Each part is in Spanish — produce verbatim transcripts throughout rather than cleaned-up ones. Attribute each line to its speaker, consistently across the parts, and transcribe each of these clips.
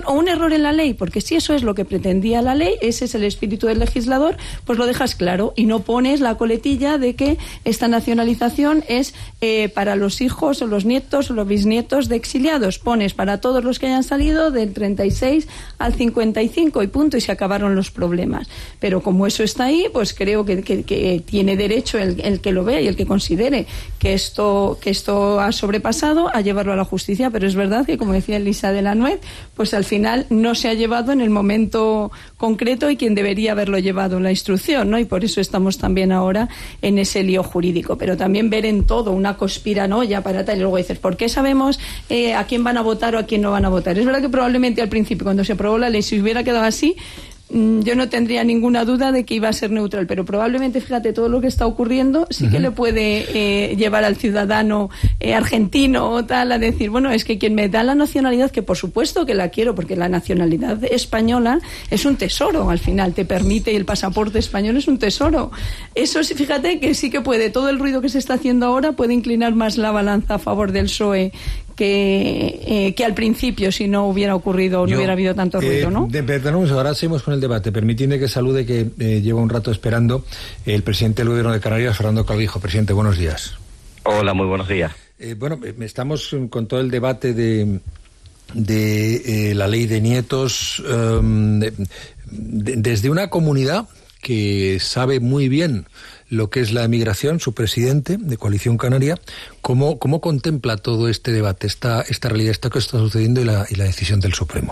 Speaker 1: o un error en la ley, porque si eso es lo que pretendía la ley, ese es el espíritu del legislador, pues lo dejas claro y no pones la coletilla de que esta nacionalización es eh, para los hijos o los nietos o los bisnietos de exiliados. Pones para todos los que hayan salido del treinta y seis al cincuenta y cinco y punto, y se acabaron los problemas. Pero como eso está ahí, pues creo que, que, que tiene derecho el, el que lo vea y el que considere que esto, que esto ha sobrepasado a llevarlo a la justicia. Pero es verdad que, como decía Elisa de la Nuez, pues al final no se ha llevado en el momento concreto y quien debería haberlo llevado en la instrucción, ¿no? Y por eso estamos también ahora en ese lío jurídico. Pero también ver en todo una conspiranoia para tal, y luego dices, ¿por qué sabemos eh, a quién van a votar o a quién no van a votar? Es verdad que probablemente al principio, cuando se aprobó la ley, si hubiera quedado así, yo no tendría ninguna duda de que iba a ser neutral, pero probablemente, fíjate, todo lo que está ocurriendo sí que uh-huh. le puede eh, llevar al ciudadano eh, argentino o tal a decir, bueno, es que quien me da la nacionalidad, que por supuesto que la quiero, porque la nacionalidad española es un tesoro, al final te permite, y el pasaporte español es un tesoro. Eso sí, fíjate que sí que puede, todo el ruido que se está haciendo ahora puede inclinar más la balanza a favor del P S O E que, eh, que al principio, si no hubiera ocurrido, Yo, no hubiera habido tanto ruido, eh, ¿no?
Speaker 2: De, perdón, ahora seguimos con el debate. Permitidme que salude, que eh, lleva un rato esperando, el presidente del Gobierno de Canarias, Fernando Calvijo. Presidente, buenos días.
Speaker 3: Hola, muy buenos días.
Speaker 2: Eh, bueno, estamos con todo el debate de, de eh, la ley de nietos um, de, de, desde una comunidad que sabe muy bien lo que es la emigración. Su presidente de Coalición Canaria, ¿cómo, cómo contempla todo este debate, esta, esta realidad, esto que está sucediendo y la, y la decisión del Supremo?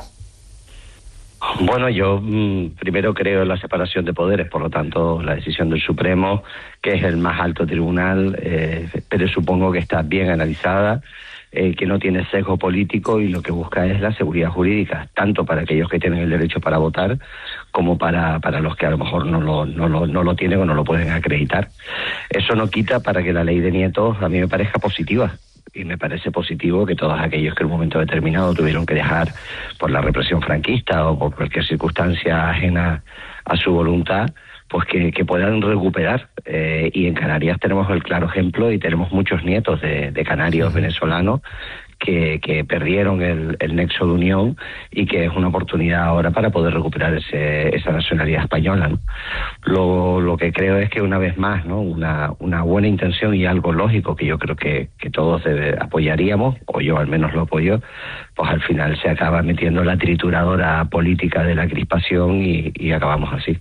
Speaker 3: Bueno, yo mmm, primero creo en la separación de poderes, por lo tanto la decisión del Supremo, que es el más alto tribunal, eh, pero supongo que está bien analizada, eh, que no tiene sesgo político y lo que busca es la seguridad jurídica, tanto para aquellos que tienen el derecho para votar como para, para los que a lo mejor no lo, no, lo, no lo tienen o no lo pueden acreditar. Eso no quita para que la ley de nietos a mí me parezca positiva. Y me parece positivo que todos aquellos que en un momento determinado tuvieron que dejar por la represión franquista o por cualquier circunstancia ajena a su voluntad, pues que, que puedan recuperar. Eh, y en Canarias tenemos el claro ejemplo y tenemos muchos nietos de, de canarios venezolanos que, que perdieron el, el nexo de unión y que es una oportunidad ahora para poder recuperar ese, esa nacionalidad española, ¿no? Lo, lo que creo es que una vez más, ¿no? Una, una buena intención y algo lógico que yo creo que, que todos debe, apoyaríamos, o yo al menos lo apoyo, pues al final se acaba metiendo la trituradora política de la crispación y, y acabamos así.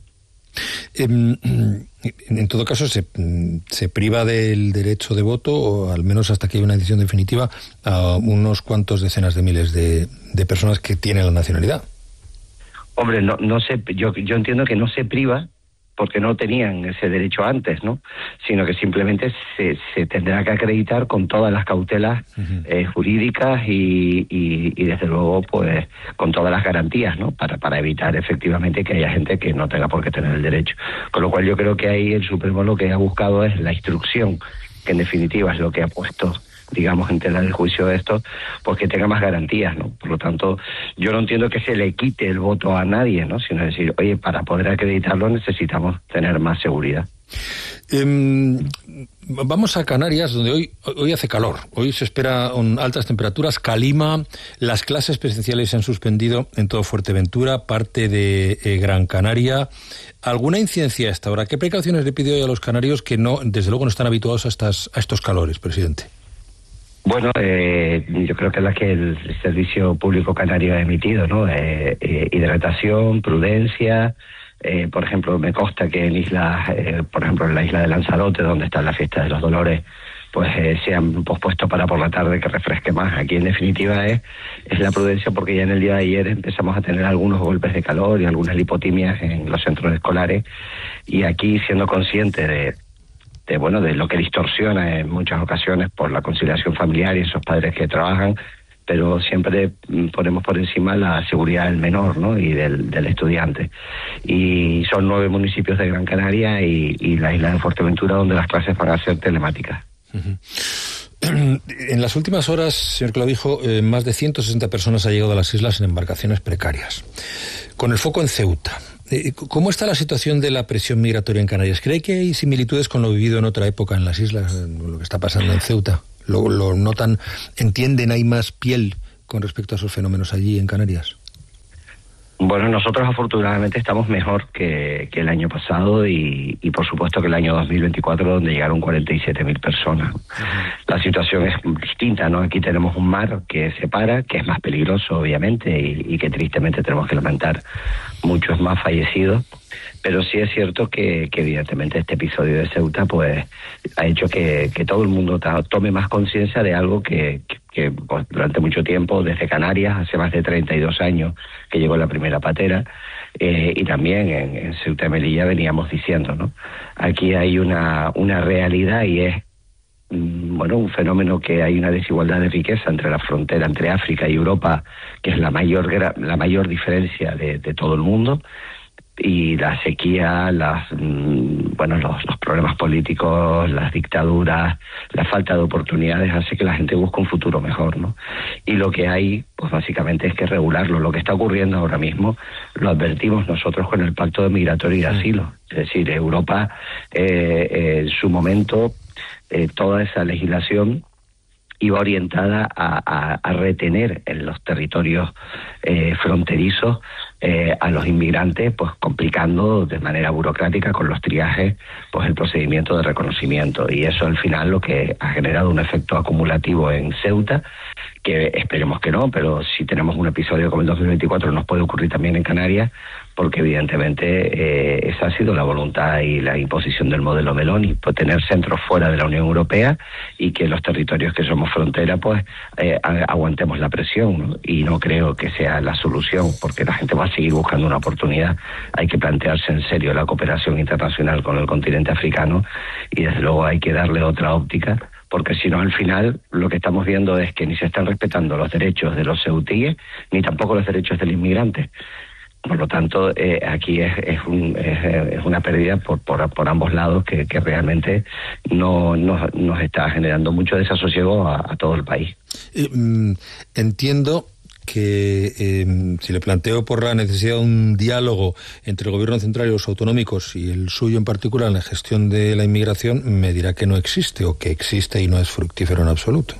Speaker 2: En, en todo caso, se, se priva del derecho de voto, o al menos hasta que haya una decisión definitiva, a unos cuantos decenas de miles de, de personas que tienen la nacionalidad.
Speaker 3: Hombre, no, no sé, yo, yo entiendo que no se priva porque no tenían ese derecho antes, ¿no? Sino que simplemente se, se tendrá que acreditar con todas las cautelas uh-huh. eh, jurídicas y, y, y desde luego pues con todas las garantías, ¿no? Para, para evitar efectivamente que haya gente que no tenga por qué tener el derecho. Con lo cual yo creo que ahí el Supremo lo que ha buscado es la instrucción, que en definitiva es lo que ha puesto, digamos, en tela de juicio de esto, pues que tenga más garantías, ¿no? Por lo tanto, yo no entiendo que se le quite el voto a nadie, ¿no? Sino decir, oye, para poder acreditarlo necesitamos tener más seguridad.
Speaker 2: Eh, vamos a Canarias, donde hoy hoy hace calor. Hoy se esperan altas temperaturas. Calima, las clases presenciales se han suspendido en todo Fuerteventura, parte de eh, Gran Canaria. ¿Alguna incidencia a esta hora? ¿Qué precauciones le pide hoy a los canarios que no, desde luego no están habituados a, estas, a estos calores, presidente?
Speaker 3: Bueno, eh, yo creo que es la que el Servicio Público Canario ha emitido, ¿no? Eh, eh, hidratación, prudencia. Eh, por ejemplo, me consta que en islas, eh, por ejemplo, en la isla de Lanzarote, donde está la fiesta de los Dolores, pues eh, se han pospuesto para por la tarde que refresque más. Aquí, en definitiva, es, es la prudencia, porque ya en el día de ayer empezamos a tener algunos golpes de calor y algunas lipotimias en los centros escolares, y aquí, siendo consciente de de bueno de lo que distorsiona en muchas ocasiones por la conciliación familiar y esos padres que trabajan, pero siempre ponemos por encima la seguridad del menor, ¿no? Y del, del estudiante. Y son nueve municipios de Gran Canaria y, y la isla de Fuerteventura donde las clases van a ser telemáticas.
Speaker 2: Uh-huh. En las últimas horas, señor Clavijo, eh, más de ciento sesenta personas han llegado a las islas en embarcaciones precarias, con el foco en Ceuta. ¿Cómo está la situación de la presión migratoria en Canarias? ¿Cree que hay similitudes con lo vivido en otra época en las islas, en lo que está pasando en Ceuta? ¿Lo, lo notan, entienden, hay más piel con respecto a esos fenómenos allí en Canarias?
Speaker 3: Bueno, nosotros afortunadamente estamos mejor que, que el año pasado y, y por supuesto que el año dos mil veinticuatro, donde llegaron cuarenta y siete mil personas. Uh-huh. La situación es distinta, ¿no? Aquí tenemos un mar que separa, que es más peligroso obviamente y, y que tristemente tenemos que lamentar muchos más fallecidos, pero sí es cierto que, que evidentemente este episodio de Ceuta pues ha hecho que, que todo el mundo tome más conciencia de algo que, que, que pues, durante mucho tiempo, desde Canarias, hace más de treinta y dos años que llegó la primera patera, eh, y también en, en Ceuta y Melilla veníamos diciendo, ¿no? Aquí hay una, una realidad y es bueno, un fenómeno que hay una desigualdad de riqueza entre la frontera entre África y Europa, que es la mayor la mayor diferencia de, de todo el mundo, y la sequía, las bueno los, los problemas políticos, las dictaduras, la falta de oportunidades hace que la gente busque un futuro mejor, ¿no? Y lo que hay, pues básicamente es que regularlo. Lo que está ocurriendo ahora mismo lo advertimos nosotros con el Pacto de Migratorio y de Asilo. Es decir, Europa eh, eh, en su momento eh, toda esa legislación iba orientada a, a, a retener en los territorios eh, fronterizos eh, a los inmigrantes, pues complicando de manera burocrática con los triajes pues el procedimiento de reconocimiento, y eso al final lo que ha generado un efecto acumulativo en Ceuta, que esperemos que no, pero si tenemos un episodio como el dos mil veinticuatro nos puede ocurrir también en Canarias, porque evidentemente eh, esa ha sido la voluntad y la imposición del modelo Meloni, pues tener centros fuera de la Unión Europea y que los territorios que somos frontera pues eh, aguantemos la presión, ¿no? Y no creo que sea la solución, porque la gente va a seguir buscando una oportunidad. Hay que plantearse en serio la cooperación internacional con el continente africano y desde luego hay que darle otra óptica, porque si no al final lo que estamos viendo es que ni se están respetando los derechos de los ceutíes ni tampoco los derechos del inmigrante. Por lo tanto, eh, aquí es, es, un, es, es una pérdida por, por, por ambos lados que, que realmente no, no nos está generando mucho desasosiego a, a todo el país.
Speaker 2: Eh, entiendo que eh, si le planteo por la necesidad de un diálogo entre el gobierno central y los autonómicos y el suyo en particular en la gestión de la inmigración, me dirá que no existe o que existe y no es fructífero en absoluto.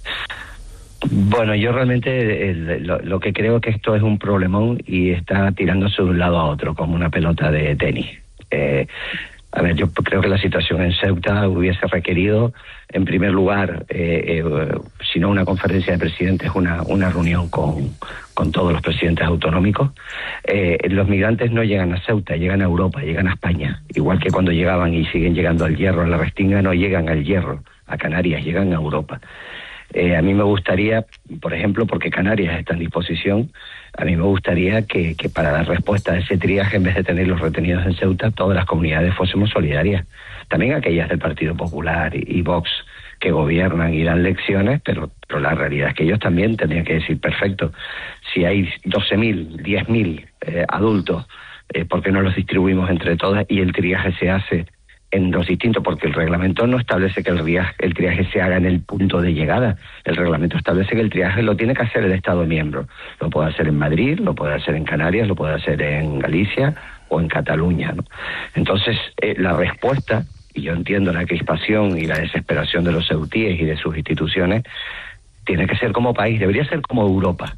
Speaker 3: Bueno, yo realmente el, lo, lo que creo que esto es un problemón y está tirándose de un lado a otro como una pelota de tenis. Eh, a ver, yo creo que la situación en Ceuta hubiese requerido, en primer lugar, eh, eh, si no una conferencia de presidentes, una, una reunión con, con todos los presidentes autonómicos. Eh, los migrantes no llegan a Ceuta, llegan a Europa, llegan a España. Igual que cuando llegaban y siguen llegando al Hierro, a la Restinga, no llegan al Hierro, a Canarias, llegan a Europa. Eh, a mí me gustaría, por ejemplo, porque Canarias está en disposición, a mí me gustaría que, que para dar respuesta a ese triaje, en vez de tenerlos retenidos en Ceuta, todas las comunidades fuésemos solidarias. También aquellas del Partido Popular y, y Vox que gobiernan y dan lecciones, pero, pero la realidad es que ellos también tendrían que decir, perfecto, si hay doce mil, diez mil eh, adultos, eh, ¿por qué no los distribuimos entre todas y el triaje se hace en los distintos? Porque el reglamento no establece que el triaje, el triaje se haga en el punto de llegada. El reglamento establece que el triaje lo tiene que hacer el Estado miembro. Lo puede hacer en Madrid, lo puede hacer en Canarias, lo puede hacer en Galicia o en Cataluña, ¿no? Entonces, eh, la respuesta, y yo entiendo la crispación y la desesperación de los ceutíes y de sus instituciones, tiene que ser como país, debería ser como Europa.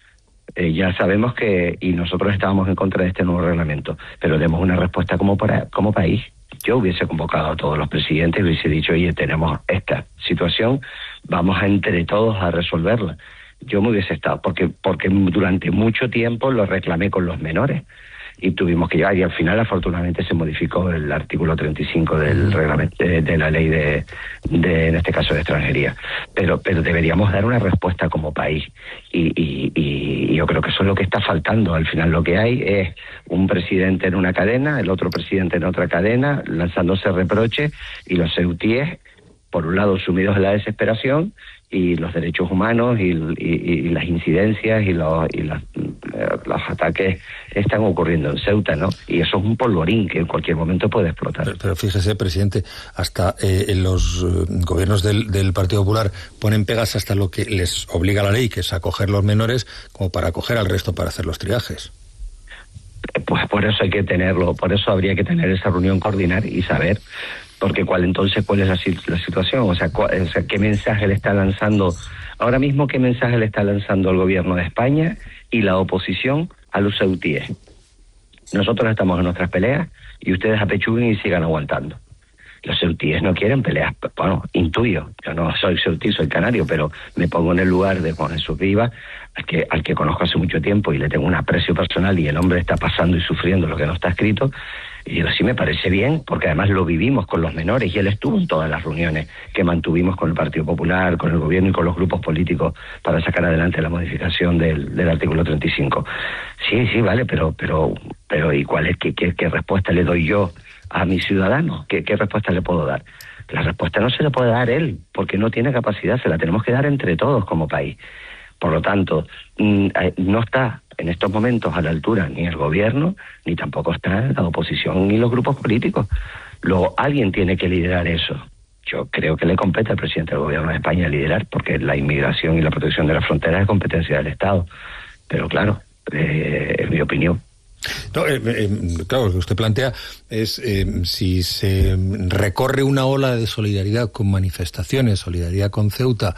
Speaker 3: Eh, ya sabemos que, y nosotros estábamos en contra de este nuevo reglamento, pero demos una respuesta como, para, como país. Yo hubiese convocado a todos los presidentes y hubiese dicho, oye, tenemos esta situación, vamos a entre todos a resolverla. Yo me hubiese estado, porque porque durante mucho tiempo lo reclamé con los menores y tuvimos que llegar, y al final afortunadamente se modificó el artículo treinta y cinco del reglamento de, de la ley de, de, en este caso, de extranjería. Pero pero deberíamos dar una respuesta como país y, y, y yo creo que eso es lo que está faltando. Al final lo que hay es un presidente en una cadena, el otro presidente en otra cadena, lanzándose reproches, y los ceutíes, por un lado, sumidos en la desesperación, y los derechos humanos y, y, y las incidencias y, los, y las, eh, los ataques están ocurriendo en Ceuta, ¿no? Y eso es un polvorín que en cualquier momento puede explotar.
Speaker 2: Pero, pero fíjese, presidente, hasta eh, los eh, gobiernos del, del Partido Popular ponen pegas hasta lo que les obliga la ley, que es acoger los menores, como para acoger al resto para hacer los triajes.
Speaker 3: Pues por eso hay que tenerlo, por eso habría que tener esa reunión, coordinar y saber, porque cuál entonces cuál es la, la situación, o sea, cuál, o sea, qué mensaje le está lanzando ahora mismo, qué mensaje le está lanzando el gobierno de España y la oposición a los ceutíes: nosotros estamos en nuestras peleas y ustedes apechuguen y sigan aguantando. Los ceutíes no quieren peleas. Bueno, intuyo, yo no soy ceutí, soy canario, pero me pongo en el lugar de Juan Jesús Rivas, al que, al que conozco hace mucho tiempo y le tengo un aprecio personal, y el hombre está pasando y sufriendo lo que no está escrito. Y digo, sí, me parece bien, porque además lo vivimos con los menores, y él estuvo en todas las reuniones que mantuvimos con el Partido Popular, con el gobierno y con los grupos políticos para sacar adelante la modificación del, del artículo treinta y cinco. Sí, sí, vale, pero pero pero ¿y cuál es, qué, qué, qué respuesta le doy yo a mis ciudadanos? ¿Qué, qué respuesta le puedo dar? La respuesta no se la puede dar él, porque no tiene capacidad, se la tenemos que dar entre todos como país. Por lo tanto, no está en estos momentos a la altura ni el gobierno, ni tampoco está la oposición ni los grupos políticos. Luego, alguien tiene que liderar eso. Yo creo que le compete al presidente del gobierno de España liderar, porque la inmigración y la protección de las fronteras es competencia del Estado. Pero claro, eh, es mi opinión.
Speaker 2: No, eh, eh, claro, lo que usted plantea es eh, si se recorre una ola de solidaridad con manifestaciones, solidaridad con Ceuta,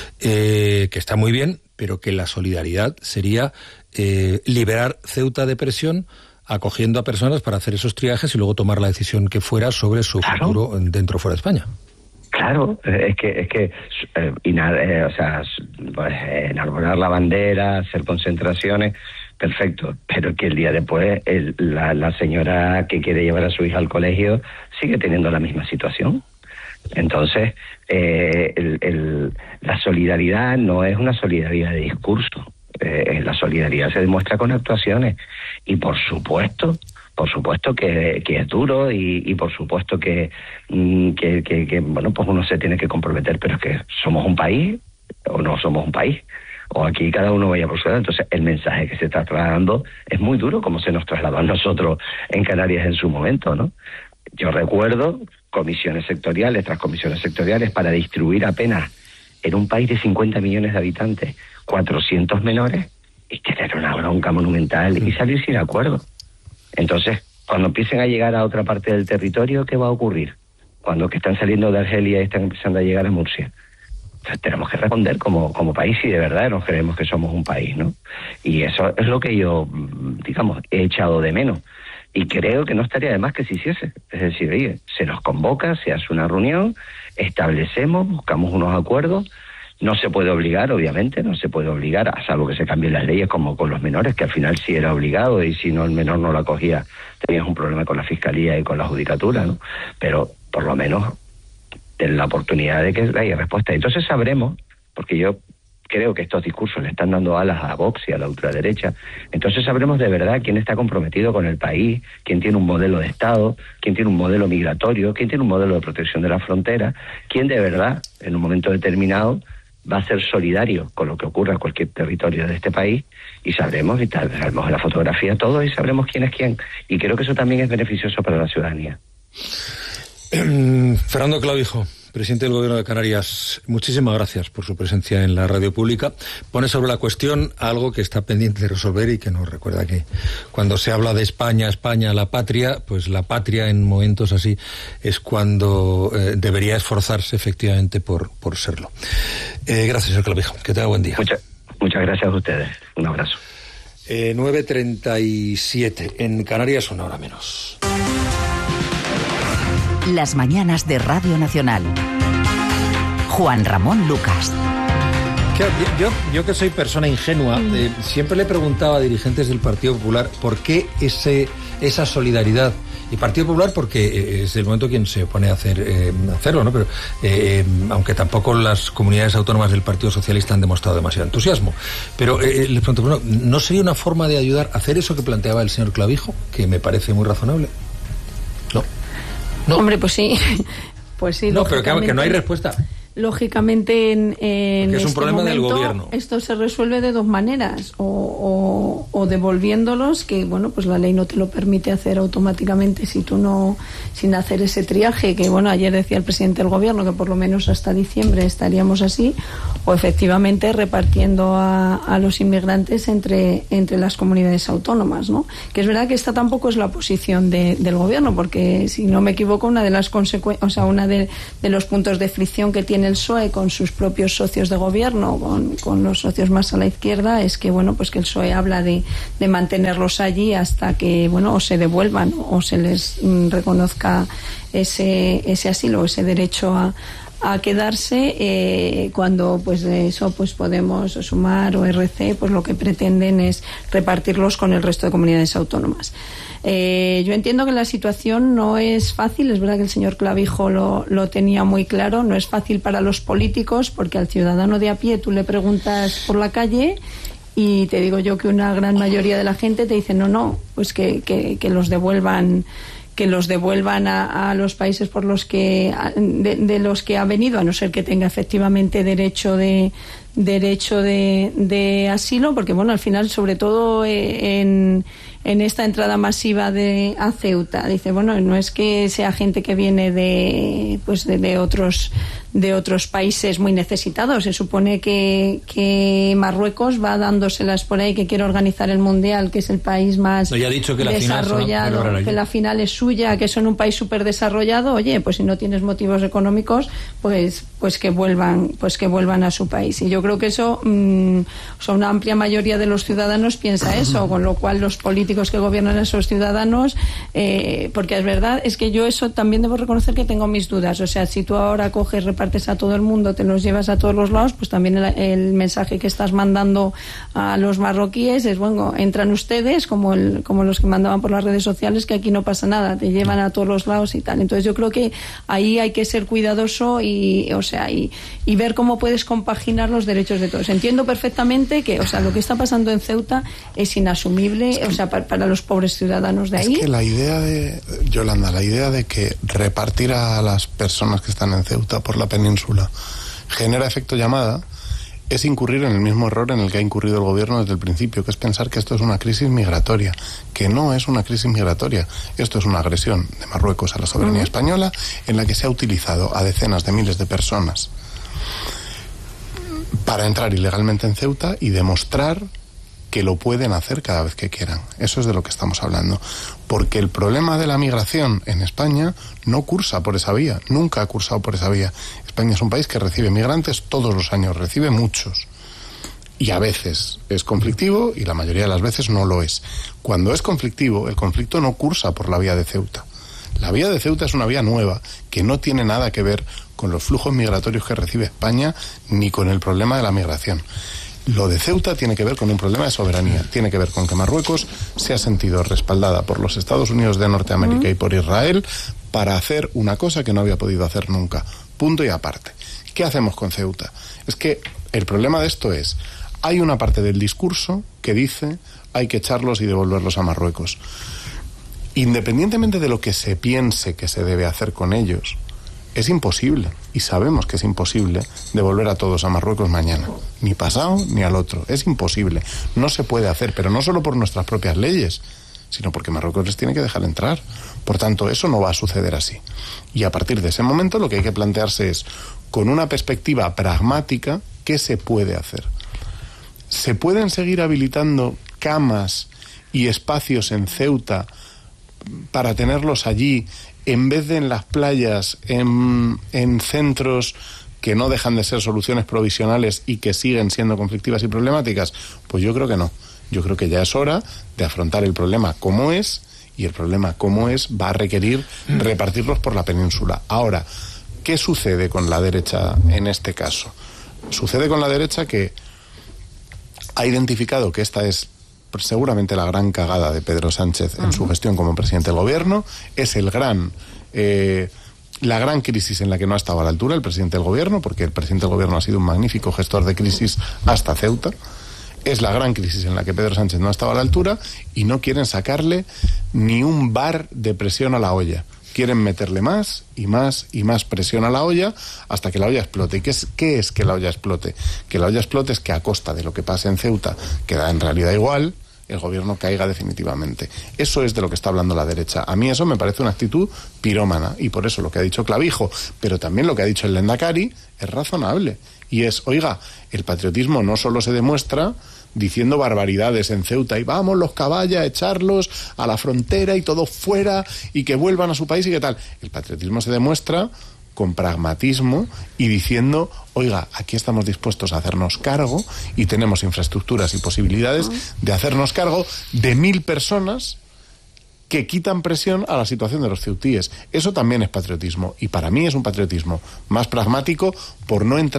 Speaker 2: eh, que está muy bien, pero que la solidaridad sería eh, liberar Ceuta de presión, acogiendo a personas para hacer esos triajes y luego tomar la decisión que fuera sobre su claro. futuro dentro o fuera de España.
Speaker 3: Claro, es que es que eh, inar, eh, o sea, pues, enarbolar la bandera, hacer concentraciones, perfecto, pero que el día después el, la, la señora que quiere llevar a su hija al colegio sigue teniendo la misma situación. Entonces, eh, el, el, la solidaridad no es una solidaridad de discurso, eh, la solidaridad se demuestra con actuaciones, y por supuesto, por supuesto que, que es duro, y, y por supuesto que, que, que, que, bueno, pues uno se tiene que comprometer, pero es que somos un país o no somos un país, o aquí cada uno vaya por su lado. Entonces el mensaje que se está trasladando es muy duro, como se nos trasladó a nosotros en Canarias en su momento, ¿no? Yo recuerdo comisiones sectoriales tras comisiones sectoriales para distribuir apenas en un país de cincuenta millones de habitantes cuatrocientos menores, y tener una bronca monumental y salir sin acuerdo. Entonces, cuando empiecen a llegar a otra parte del territorio, ¿qué va a ocurrir? Cuando que están saliendo de Argelia y están empezando a llegar a Murcia. Entonces, tenemos que responder como, como país, si de verdad nos creemos que somos un país, ¿no? Y eso es lo que yo, digamos, he echado de menos. Y creo que no estaría de más que se hiciese. Es decir, oye, se nos convoca, se hace una reunión, establecemos, buscamos unos acuerdos. No se puede obligar, obviamente, no se puede obligar, a salvo que se cambien las leyes, como con los menores, que al final sí era obligado, y si no el menor no lo acogía, tenías un problema con la fiscalía y con la judicatura, ¿no? Pero por lo menos ten la oportunidad de que haya respuesta. Entonces sabremos, porque yo creo que estos discursos le están dando alas a Vox y a la ultraderecha, entonces sabremos de verdad quién está comprometido con el país, quién tiene un modelo de Estado, quién tiene un modelo migratorio, quién tiene un modelo de protección de la frontera, quién de verdad, en un momento determinado, va a ser solidario con lo que ocurra en cualquier territorio de este país, y sabremos, y tal, sabremos la fotografía todo, y sabremos quién es quién. Y creo que eso también es beneficioso para la ciudadanía.
Speaker 2: Eh, Fernando Clavijo, presidente del Gobierno de Canarias, muchísimas gracias por su presencia en la radio pública. Pone sobre la cuestión algo que está pendiente de resolver y que nos recuerda que cuando se habla de España, España, la patria, pues la patria en momentos así es cuando eh, debería esforzarse efectivamente por, por serlo. Eh, gracias, señor Clavijo. Que tenga buen día.
Speaker 3: Muchas, muchas gracias a ustedes. Un abrazo.
Speaker 2: Eh, nueve treinta y siete. En Canarias, una hora menos.
Speaker 4: Las mañanas de Radio Nacional. Juan Ramón Lucas.
Speaker 2: Yo, yo, yo que soy persona ingenua, eh, siempre le preguntaba a dirigentes del Partido Popular por qué ese, esa solidaridad. Y Partido Popular porque es el momento quien se pone a hacer eh, hacerlo, ¿no? Pero eh, aunque tampoco las comunidades autónomas del Partido Socialista han demostrado demasiado entusiasmo. Pero eh, les pregunto, bueno, ¿no sería una forma de ayudar a hacer eso que planteaba el señor Clavijo, que me parece muy razonable? No. No.
Speaker 1: Hombre, pues sí, pues sí.
Speaker 2: No, pero claro que no hay respuesta.
Speaker 1: Lógicamente en, en
Speaker 2: es un
Speaker 1: este
Speaker 2: problema
Speaker 1: momento,
Speaker 2: del gobierno.
Speaker 1: Esto se resuelve de dos maneras, o, o, o devolviéndolos, que bueno, pues la ley no te lo permite hacer automáticamente si tú no, sin hacer ese triaje, que bueno, ayer decía el presidente del gobierno que por lo menos hasta diciembre estaríamos así, o efectivamente repartiendo a, a los inmigrantes entre, entre las comunidades autónomas, ¿no? Que es verdad que esta tampoco es la posición de, del gobierno, porque si no me equivoco, una de las consecuencias, o sea, una de, de los puntos de fricción que tiene tiene el P S O E con sus propios socios de gobierno, con, con los socios más a la izquierda, es que bueno, pues que el P S O E habla de, de mantenerlos allí hasta que bueno, o se devuelvan o se les mm, reconozca ese, ese asilo, ese derecho a a quedarse, eh, cuando pues de eso pues Podemos, Sumar o R C pues lo que pretenden es repartirlos con el resto de comunidades autónomas. Eh, yo entiendo que la situación no es fácil, es verdad que el señor Clavijo lo, lo tenía muy claro, no es fácil para los políticos porque al ciudadano de a pie tú le preguntas por la calle y te digo yo que una gran mayoría de la gente te dice no, no, pues que, que, que los devuelvan que los devuelvan a, a los países por los que de, de los que ha venido, a no ser que tenga efectivamente derecho de derecho de, de asilo, porque bueno, al final, sobre todo eh, en en esta entrada masiva de a Ceuta, dice, bueno, no es que sea gente que viene de pues de, de otros de otros países muy necesitados, se supone que, que Marruecos va dándoselas por ahí, que quiere organizar el Mundial, que es el país más
Speaker 2: no, ya ha dicho que
Speaker 1: desarrollado,
Speaker 2: la
Speaker 1: que la final es suya, que son un país súper desarrollado, oye, pues si no tienes motivos económicos, pues pues que vuelvan pues que vuelvan a su país. Y yo creo que eso, mmm, o sea, una amplia mayoría de los ciudadanos piensa eso, con lo cual los políticos que gobiernan a esos ciudadanos, eh, porque es verdad, es que yo eso también debo reconocer que tengo mis dudas, o sea, si tú ahora coges, repartes a todo el mundo, te los llevas a todos los lados, pues también el, el mensaje que estás mandando a los marroquíes es, bueno, entran ustedes como el, como los que mandaban por las redes sociales, que aquí no pasa nada, te llevan a todos los lados y tal. Entonces yo creo que ahí hay que ser cuidadoso y, o sea, y, y ver cómo puedes compaginar los derechos de todos. Entiendo perfectamente que, o sea, lo que está pasando en Ceuta es inasumible, es que, o sea, para, para los pobres ciudadanos de ahí.
Speaker 5: Es que la idea de, Yolanda, la idea de que repartir a las personas que están en Ceuta por la península genera efecto llamada es incurrir en el mismo error en el que ha incurrido el gobierno desde el principio, que es pensar que esto es una crisis migratoria, que no es una crisis migratoria, esto es una agresión de Marruecos a la soberanía uh-huh. española, en la que se ha utilizado a decenas de miles de personas para entrar ilegalmente en Ceuta y demostrar que lo pueden hacer cada vez que quieran. Eso es de lo que estamos hablando. Porque el problema de la migración en España no cursa por esa vía, nunca ha cursado por esa vía. España es un país que recibe migrantes todos los años, recibe muchos. Y a veces es conflictivo y la mayoría de las veces no lo es. Cuando es conflictivo, el conflicto no cursa por la vía de Ceuta. La vía de Ceuta es una vía nueva que no tiene nada que ver con los flujos migratorios que recibe España ni con el problema de la migración. Lo de Ceuta tiene que ver con un problema de soberanía, tiene que ver con que Marruecos se ha sentido respaldada por los Estados Unidos de Norteamérica y por Israel para hacer una cosa que no había podido hacer nunca. Punto y aparte. ¿Qué hacemos con Ceuta? Es que el problema de esto es, hay una parte del discurso que dice hay que echarlos y devolverlos a Marruecos. Independientemente de lo que se piense que se debe hacer con ellos, es imposible, y sabemos que es imposible, devolver a todos a Marruecos mañana. Ni pasado ni al otro. Es imposible. No se puede hacer, pero no solo por nuestras propias leyes, sino porque Marruecos les tiene que dejar entrar. Por tanto, eso no va a suceder así. Y a partir de ese momento lo que hay que plantearse es, con una perspectiva pragmática, ¿qué se puede hacer? ¿Se pueden seguir habilitando camas y espacios en Ceuta para tenerlos allí, en vez de en las playas, en, en centros que no dejan de ser soluciones provisionales y que siguen siendo conflictivas y problemáticas? Pues yo creo que no. Yo creo que ya es hora de afrontar el problema como es, y el problema como es va a requerir repartirlos por la península. Ahora, ¿qué sucede con la derecha en este caso? Sucede con la derecha que ha identificado que esta es seguramente la gran cagada de Pedro Sánchez en uh-huh. su gestión como presidente del gobierno, es el gran eh, la gran crisis en la que no ha estado a la altura el presidente del gobierno, porque el presidente del gobierno ha sido un magnífico gestor de crisis hasta Ceuta. Es la gran crisis en la que Pedro Sánchez no ha estado a la altura y no quieren sacarle ni un bar de presión a la olla. Quieren meterle más y más y más presión a la olla hasta que la olla explote. ¿Y qué es, qué es que la olla explote? Que la olla explote es que a costa de lo que pase en Ceuta, que da en realidad igual, el gobierno caiga definitivamente. Eso es de lo que está hablando la derecha. A mí eso me parece una actitud pirómana, y por eso lo que ha dicho Clavijo, pero también lo que ha dicho el Lehendakari, es razonable. Y es, oiga, el patriotismo no solo se demuestra diciendo barbaridades en Ceuta y vamos los caballos a echarlos a la frontera y todos fuera y que vuelvan a su país y qué tal. El patriotismo se demuestra con pragmatismo y diciendo, oiga, aquí estamos dispuestos a hacernos cargo y tenemos infraestructuras y posibilidades de hacernos cargo de mil personas que quitan presión a la situación de los ceutíes. Eso también es patriotismo, y para mí es un patriotismo más pragmático por no entrar